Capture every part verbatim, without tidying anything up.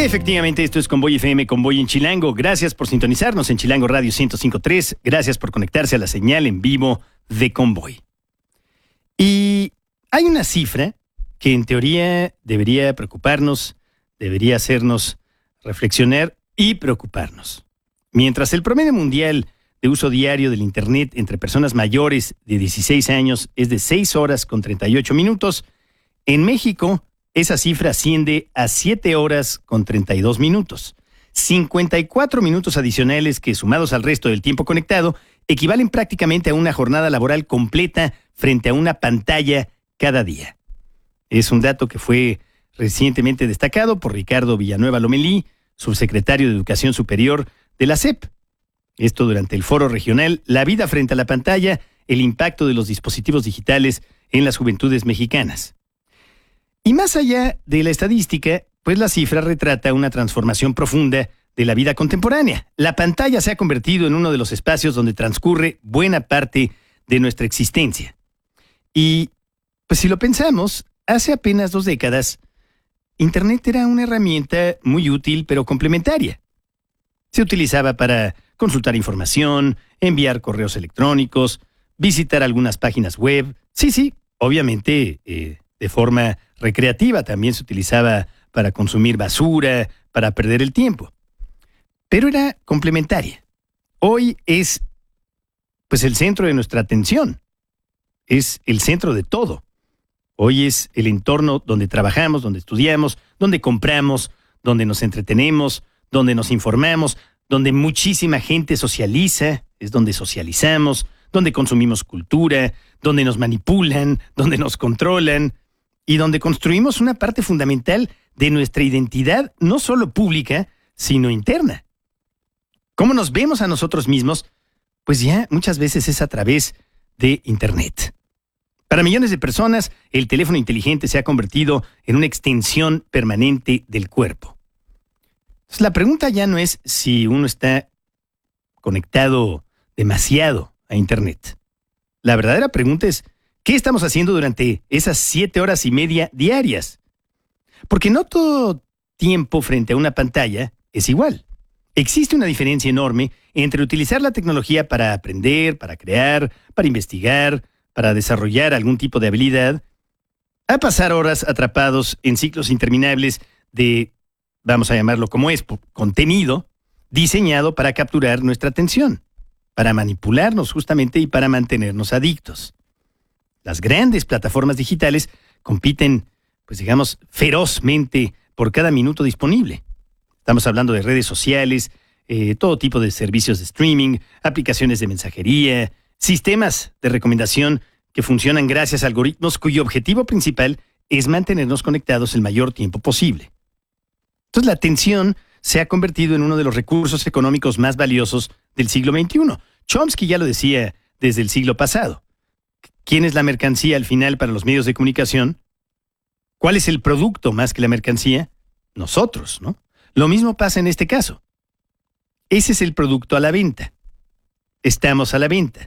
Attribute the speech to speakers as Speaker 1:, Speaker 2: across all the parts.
Speaker 1: Efectivamente, esto es Convoy F M, Convoy en Chilango. Gracias por sintonizarnos en Chilango Radio ciento cinco punto tres. Gracias por conectarse a la señal en vivo de Convoy. Y hay una cifra que en teoría debería preocuparnos, debería hacernos reflexionar y preocuparnos. Mientras el promedio mundial de uso diario del Internet entre personas mayores de dieciséis años es de seis horas con treinta y ocho minutos, en México esa cifra asciende a siete horas con treinta y dos minutos. cincuenta y cuatro minutos adicionales que, sumados al resto del tiempo conectado, equivalen prácticamente a una jornada laboral completa frente a una pantalla cada día. Es un dato que fue recientemente destacado por Ricardo Villanueva Lomelí, subsecretario de Educación Superior de la S E P. Esto durante el foro regional La vida frente a la pantalla, el impacto de los dispositivos digitales en las juventudes mexicanas. Y más allá de la estadística, pues la cifra retrata una transformación profunda de la vida contemporánea. La pantalla se ha convertido en uno de los espacios donde transcurre buena parte de nuestra existencia. Y, pues si lo pensamos, hace apenas dos décadas, Internet era una herramienta muy útil pero complementaria. Se utilizaba para consultar información, enviar correos electrónicos, visitar algunas páginas web. Sí, sí, obviamente eh, de forma recreativa, también se utilizaba para consumir basura, para perder el tiempo. Pero era complementaria. Hoy es, pues, el centro de nuestra atención. Es el centro de todo. Hoy es el entorno donde trabajamos, donde estudiamos, donde compramos, donde nos entretenemos, donde nos informamos, donde muchísima gente socializa, es donde socializamos, donde consumimos cultura, donde nos manipulan, donde nos controlan, y donde construimos una parte fundamental de nuestra identidad, no solo pública, sino interna. ¿Cómo nos vemos a nosotros mismos? Pues ya muchas veces es a través de Internet. Para millones de personas, el teléfono inteligente se ha convertido en una extensión permanente del cuerpo. Entonces, la pregunta ya no es si uno está conectado demasiado a Internet. La verdadera pregunta es, ¿qué estamos haciendo durante esas siete horas y media diarias? Porque no todo tiempo frente a una pantalla es igual. Existe una diferencia enorme entre utilizar la tecnología para aprender, para crear, para investigar, para desarrollar algún tipo de habilidad, a pasar horas atrapados en ciclos interminables de, vamos a llamarlo como es, contenido diseñado para capturar nuestra atención, para manipularnos justamente y para mantenernos adictos. Las grandes plataformas digitales compiten, pues digamos, ferozmente por cada minuto disponible. Estamos hablando de redes sociales, eh, todo tipo de servicios de streaming, aplicaciones de mensajería, sistemas de recomendación que funcionan gracias a algoritmos cuyo objetivo principal es mantenernos conectados el mayor tiempo posible. Entonces, la atención se ha convertido en uno de los recursos económicos más valiosos del siglo veintiuno. Chomsky ya lo decía desde el siglo pasado. ¿Quién es la mercancía al final para los medios de comunicación? ¿Cuál es el producto más que la mercancía? Nosotros, ¿no? Lo mismo pasa en este caso. Ese es el producto a la venta. Estamos a la venta.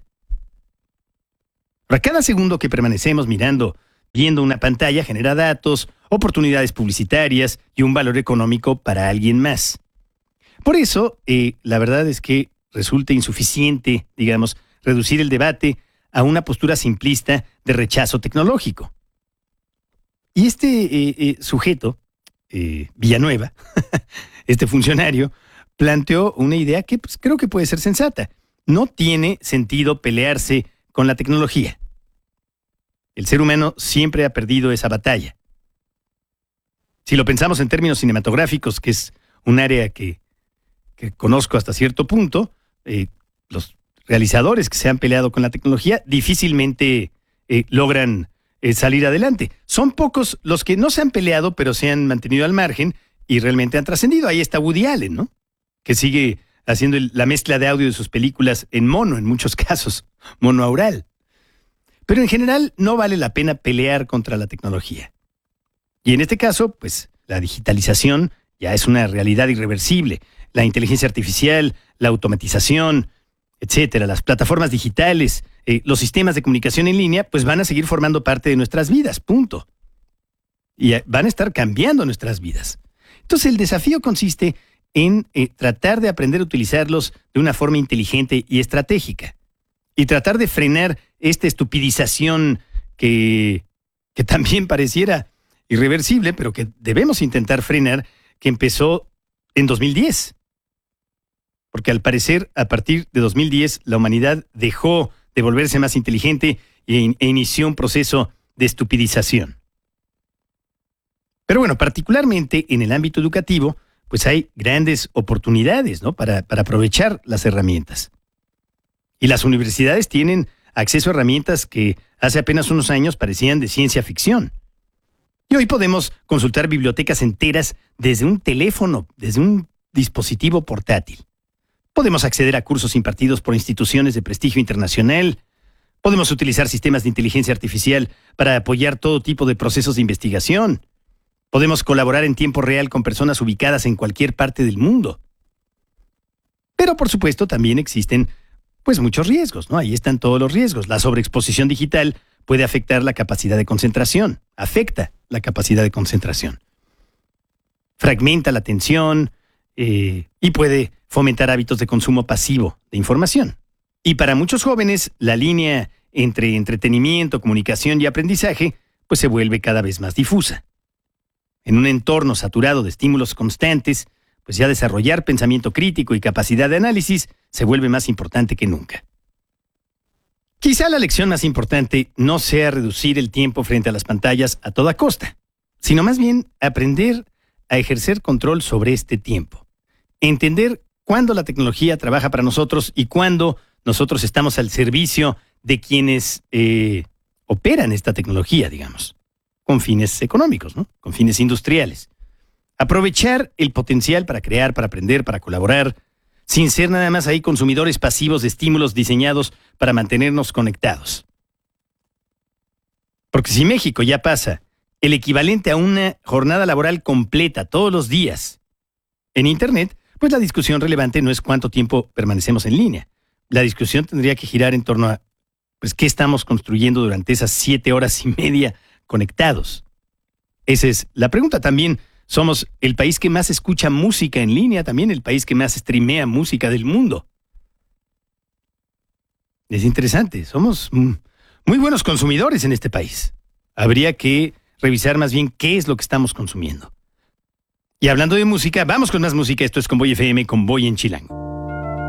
Speaker 1: Para cada segundo que permanecemos mirando, viendo una pantalla, genera datos, oportunidades publicitarias y un valor económico para alguien más. Por eso, eh, la verdad es que resulta insuficiente, digamos, reducir el debate a una postura simplista de rechazo tecnológico. Y este eh, eh, sujeto, eh, Villanueva, este funcionario, planteó una idea que pues, creo que puede ser sensata. No tiene sentido pelearse con la tecnología. El ser humano siempre ha perdido esa batalla. Si lo pensamos en términos cinematográficos, que es un área que, que conozco hasta cierto punto, eh, los realizadores que se han peleado con la tecnología difícilmente eh, logran eh, salir adelante. Son pocos los que no se han peleado, pero se han mantenido al margen y realmente han trascendido. Ahí está Woody Allen, ¿no? Que sigue haciendo el, la mezcla de audio de sus películas en mono, en muchos casos, monoaural. Pero en general no vale la pena pelear contra la tecnología. Y en este caso, pues la digitalización ya es una realidad irreversible. La inteligencia artificial, la automatización, etcétera, las plataformas digitales, eh, los sistemas de comunicación en línea, pues van a seguir formando parte de nuestras vidas, punto. Y van a estar cambiando nuestras vidas. Entonces el desafío consiste en eh, tratar de aprender a utilizarlos de una forma inteligente y estratégica. Y tratar de frenar esta estupidización que, que también pareciera irreversible, pero que debemos intentar frenar, que empezó en dos mil diez. Porque al parecer, a partir de dos mil diez, la humanidad dejó de volverse más inteligente e, e inició un proceso de estupidización. Pero bueno, particularmente en el ámbito educativo, pues hay grandes oportunidades, ¿no?, para, para aprovechar las herramientas. Y las universidades tienen acceso a herramientas que hace apenas unos años parecían de ciencia ficción. Y hoy podemos consultar bibliotecas enteras desde un teléfono, desde un dispositivo portátil. Podemos acceder a cursos impartidos por instituciones de prestigio internacional. Podemos utilizar sistemas de inteligencia artificial para apoyar todo tipo de procesos de investigación. Podemos colaborar en tiempo real con personas ubicadas en cualquier parte del mundo. Pero por supuesto también existen pues muchos riesgos, ¿no? Ahí están todos los riesgos. La sobreexposición digital puede afectar la capacidad de concentración, afecta la capacidad de concentración. Fragmenta la atención eh, y puede fomentar hábitos de consumo pasivo de información. Y para muchos jóvenes, la línea entre entretenimiento, comunicación y aprendizaje pues se vuelve cada vez más difusa. En un entorno saturado de estímulos constantes, pues ya desarrollar pensamiento crítico y capacidad de análisis se vuelve más importante que nunca. Quizá la lección más importante no sea reducir el tiempo frente a las pantallas a toda costa, sino más bien aprender a ejercer control sobre este tiempo. Entender cuándo la tecnología trabaja para nosotros y cuándo nosotros estamos al servicio de quienes eh, operan esta tecnología, digamos, con fines económicos, ¿no?, con fines industriales. Aprovechar el potencial para crear, para aprender, para colaborar, sin ser nada más ahí consumidores pasivos de estímulos diseñados para mantenernos conectados. Porque si México ya pasa el equivalente a una jornada laboral completa todos los días en Internet, pues la discusión relevante no es cuánto tiempo permanecemos en línea. La discusión tendría que girar en torno a, pues, qué estamos construyendo durante esas siete horas y media conectados. Esa es la pregunta. También somos el país que más escucha música en línea, también el país que más streamea música del mundo. Es interesante, somos muy buenos consumidores en este país. Habría que revisar más bien qué es lo que estamos consumiendo. Y hablando de música, vamos con más música. Esto es Convoy F M, Convoy en Chilango.